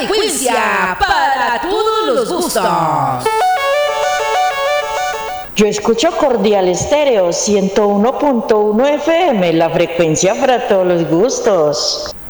frecuencia para todos los gustos. Yo escucho Cordial Estéreo 101.1 FM, la frecuencia para todos los gustos.